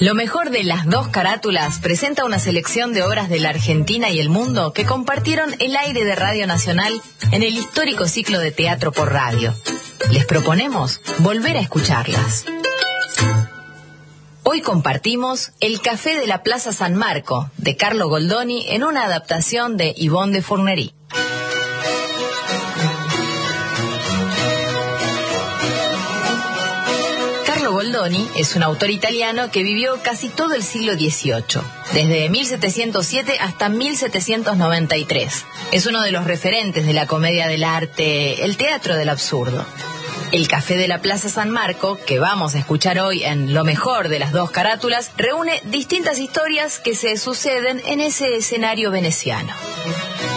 Lo mejor de Las Dos Carátulas presenta una selección de obras de la Argentina y el mundo que compartieron el aire de Radio Nacional en el histórico ciclo de teatro por radio. Les proponemos volver a escucharlas. Hoy compartimos El Café de la Plaza San Marco, de Carlo Goldoni, en una adaptación de Yvonne de Fournery. Carlo Goldoni es un autor italiano que vivió casi todo el siglo XVIII, desde 1707 hasta 1793. Es uno de los referentes de la comedia del arte, el teatro del absurdo. El Café de la Plaza San Marco, que vamos a escuchar hoy en Lo Mejor de Las Dos Carátulas, reúne distintas historias que se suceden en ese escenario veneciano.